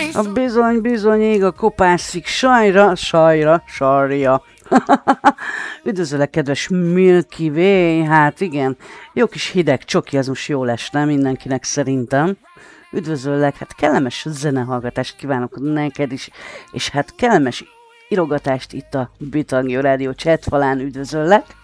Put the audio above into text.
Bizony, ég a kopászik, sarja. Üdvözöllek, kedves Milky Way, hát igen, jó kis hideg csoki, az most jól esne mindenkinek szerintem. Üdvözöllek, hát kellemes zenehallgatást kívánok neked is, és hát kellemes írogatást itt a Bitangyo Rádió chatfalán, üdvözöllek.